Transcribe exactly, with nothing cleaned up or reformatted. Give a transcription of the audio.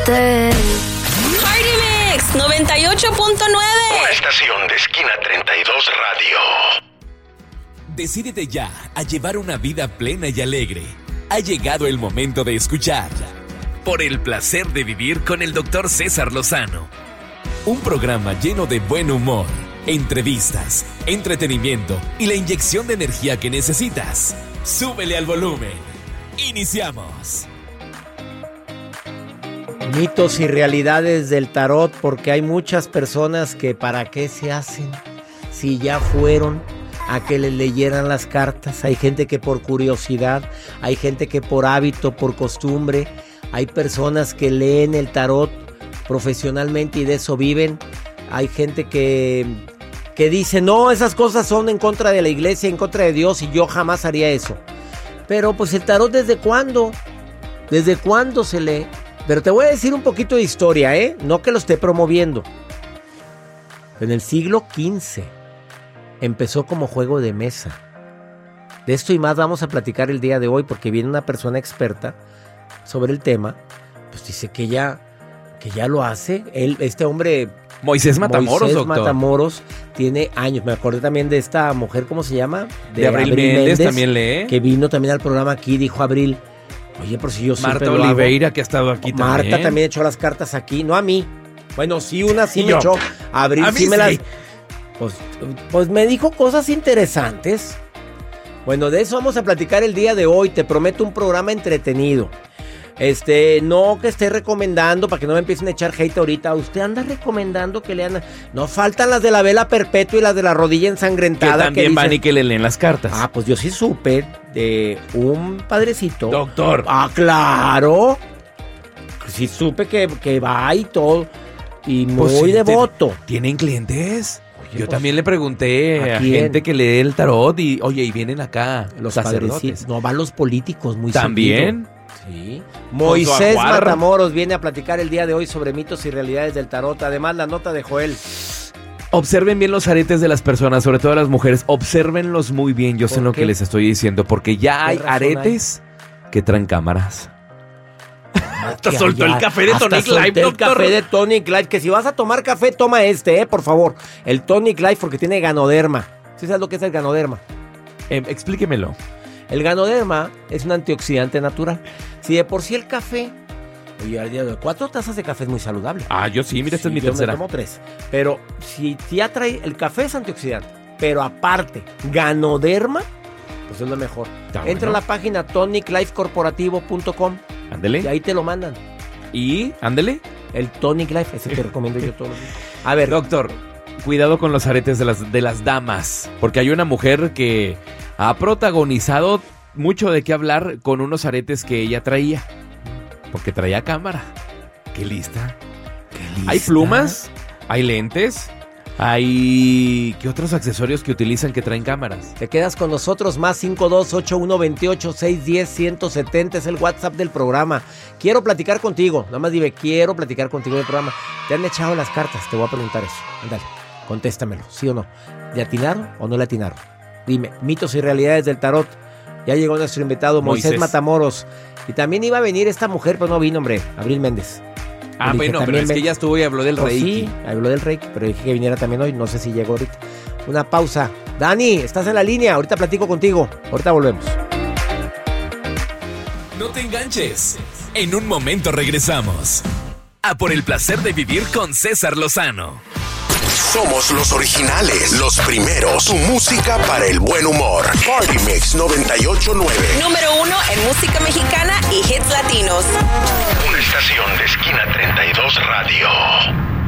Party Mix noventa y ocho punto nueve. Una estación de Esquina treinta y dos Radio. Decídete ya a llevar una vida plena y alegre. Ha llegado el momento de escuchar Por el placer de vivir con el doctor César Lozano. Un programa lleno de buen humor, entrevistas, entretenimiento y la inyección de energía que necesitas. Súbele al volumen. Iniciamos. Mitos y realidades del tarot, porque hay muchas personas que ¿para qué se hacen? Si ya fueron a que les leyeran las cartas. Hay gente que por curiosidad, hay gente que por hábito, por costumbre, hay personas que leen el tarot profesionalmente y de eso viven. Hay gente que, que dice, no, esas cosas son en contra de la iglesia, en contra de Dios y yo jamás haría eso. Pero pues el tarot, ¿desde cuándo? ¿Desde cuándo se lee? Pero te voy a decir un poquito de historia, ¿eh? No que lo esté promoviendo. En el siglo quince empezó como juego de mesa. De esto y más vamos a platicar el día de hoy porque viene una persona experta sobre el tema. Pues dice que ya, que ya lo hace. Él, este hombre... Moisés Matamoros, Moisés doctor. Matamoros tiene años. Me acordé también de esta mujer, ¿cómo se llama? De, de Abril, Abril Méndez, Méndez, también lee. Que vino también al programa aquí, dijo Abril. Oye, por si yo siempre Marta lo Oliveira, hago. Que ha estado aquí Marta también. Marta también echó las cartas aquí, no a mí. Bueno, sí, una sí y me yo. echó. Abril a mí sí me sí. las... Pues, pues me dijo cosas interesantes. Bueno, de eso vamos a platicar el día de hoy. Te prometo un programa entretenido. Este, no que esté recomendando para que no me empiecen a echar hate ahorita. Usted anda recomendando que lean. No faltan las de la vela perpetua y las de la rodilla ensangrentada. Que también que van dicen... y que le leen las cartas. Ah, pues yo sí supe de un padrecito. Doctor. Ah, claro. Sí supe que, que va y todo. Y muy Pues sí, devoto. ¿Tienen clientes? Oye, Yo pues, también le pregunté ¿a a, quién? gente que lee el tarot y, oye, y vienen acá Los sacerdotes. padrecitos. No, van los políticos muy ¿También? seguido. Sí. Moisés ajuar. Matamoros viene a platicar el día de hoy sobre mitos y realidades del tarot. Además, la nota de Joel. Observen bien los aretes de las personas, sobre todo las mujeres. Obsérvenlos muy bien, yo sé ¿Por lo qué? que les estoy diciendo, porque ya hay razón aretes que traen cámaras. Hasta Que soltó allá- el café de hasta Tonic solté Life, el doctor. café de Tonic Life. Que si vas a tomar café, toma este, eh, por favor. El Tonic Life porque tiene ganoderma. ¿Sí sabes lo que es el ganoderma? Eh, explíquemelo. El ganoderma es un antioxidante natural. Si de por sí el café, oye, al día de hoy, cuatro tazas de café es muy saludable. Ah, yo sí, mira, esta es mi yo tercera. me tomo tres. Pero si ya trae, el café es antioxidante, pero aparte, ganoderma, pues es lo mejor. Está Entra bueno. a la página tonic life corporativo punto com y Ándele. ahí te lo mandan. Y, ándele. El Tonic Life, ese te recomiendo yo todos los días. A ver, Doctor, cuidado con los aretes de las, de las damas, porque hay una mujer que ha protagonizado mucho de qué hablar con unos aretes que ella traía, porque traía cámara. ¡Qué lista! ¿qué lista? Hay plumas, hay lentes, hay... ¿qué otros accesorios que utilizan que traen cámaras? Te quedas con nosotros, más cinco dos ocho uno dos ocho seis uno cero uno siete cero es el WhatsApp del programa. Quiero platicar contigo, nada más dime, quiero platicar contigo del programa. ¿Te han echado las cartas? Te voy a preguntar eso. Ándale, contéstamelo, ¿sí o no? ¿Le atinaron o no le atinaron? Dime, mitos y realidades del tarot. Ya llegó nuestro invitado, Moisés, Moisés. Matamoros. Y también iba a venir esta mujer, pero no vino, hombre, Abril Méndez. Ah, Le dije, bueno, pero también es que ven. ya estuvo y habló del Pues Reiki. sí, habló del Reiki, pero dije que viniera también hoy. No sé si llegó ahorita. Una pausa. Dani, estás en la línea. Ahorita platico contigo. Ahorita volvemos. No te enganches. En un momento regresamos. A Por el placer de vivir con César Lozano. Somos los originales, los primeros. Tu música para el buen humor. Party Mix noventa y ocho punto nueve. Número uno en música mexicana y hits latinos. Una estación de Esquina treinta y dos Radio.